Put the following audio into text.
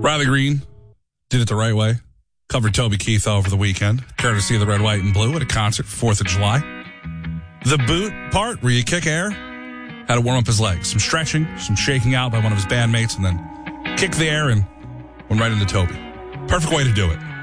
Riley Green did it the right way. Covered Toby Keith over the weekend, courtesy of the Red, White, and Blue at a concert for 4th of July. The boot part, where you kick air, had to warm up his legs. Some stretching, some shaking out by one of his bandmates, and then kick the air and went right into Toby. Perfect way to do it.